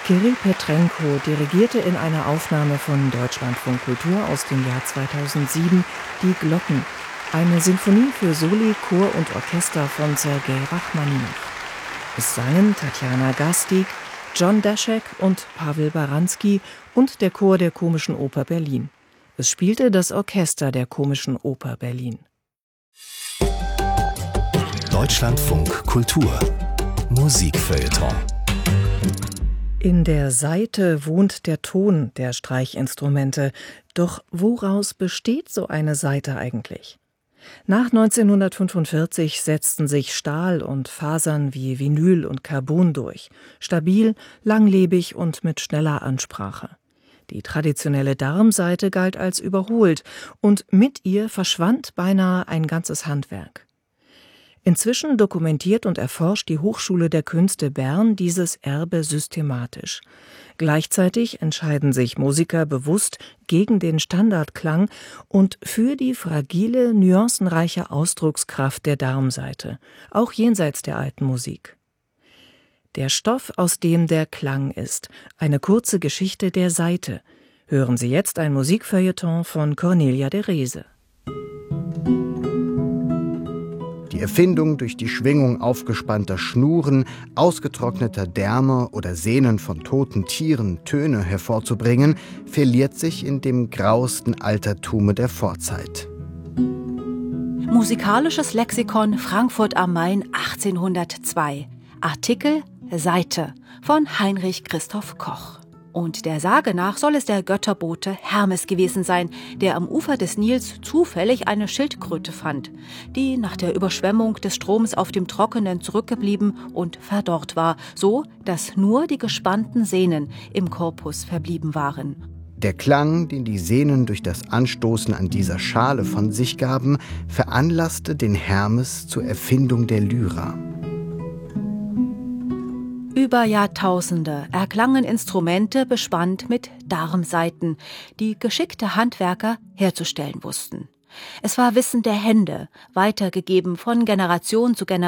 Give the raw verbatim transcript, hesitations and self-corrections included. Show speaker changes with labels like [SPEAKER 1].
[SPEAKER 1] Kirill Petrenko dirigierte in einer Aufnahme von Deutschlandfunk Kultur aus dem Jahr zweitausendsieben die Glocken, eine Sinfonie für Soli, Chor und Orchester von Sergei Rachmaninow. Es sangen Tatjana Gastig, John Daschek und Pawel Baranski und der Chor der Komischen Oper Berlin. Es spielte das Orchester der Komischen Oper Berlin.
[SPEAKER 2] Deutschlandfunk Kultur Musikfeuilleton.
[SPEAKER 1] In der Saite wohnt der Ton der Streichinstrumente. Doch woraus besteht so eine Saite eigentlich? Nach neunzehnhundertfünfundvierzig setzten sich Stahl und Fasern wie Vinyl und Carbon durch. Stabil, langlebig und mit schneller Ansprache. Die traditionelle Darmsaite galt als überholt und mit ihr verschwand beinahe ein ganzes Handwerk. Inzwischen dokumentiert und erforscht die Hochschule der Künste Bern dieses Erbe systematisch. Gleichzeitig entscheiden sich Musiker bewusst gegen den Standardklang und für die fragile, nuancenreiche Ausdruckskraft der Darmsaite, auch jenseits der alten Musik. Der Stoff, aus dem der Klang ist, eine kurze Geschichte der Saite. Hören Sie jetzt ein Musikfeuilleton von Cornelia de Reze.
[SPEAKER 3] Die Erfindung, durch die Schwingung aufgespannter Schnuren, ausgetrockneter Därme oder Sehnen von toten Tieren Töne hervorzubringen, verliert sich in dem grauesten Altertume der Vorzeit.
[SPEAKER 4] Musikalisches Lexikon Frankfurt am Main achtzehnhundertzwei. Artikel Saite von Heinrich Christoph Koch. Und der Sage nach soll es der Götterbote Hermes gewesen sein, der am Ufer des Nils zufällig eine Schildkröte fand, die nach der Überschwemmung des Stroms auf dem Trockenen zurückgeblieben und verdorrt war, so dass nur die gespannten Sehnen im Korpus verblieben waren.
[SPEAKER 3] Der Klang, den die Sehnen durch das Anstoßen an dieser Schale von sich gaben, veranlasste den Hermes zur Erfindung der Lyra.
[SPEAKER 4] Über Jahrtausende erklangen Instrumente bespannt mit Darmsaiten, die geschickte Handwerker herzustellen wussten. Es war Wissen der Hände, weitergegeben von Generation zu Generation.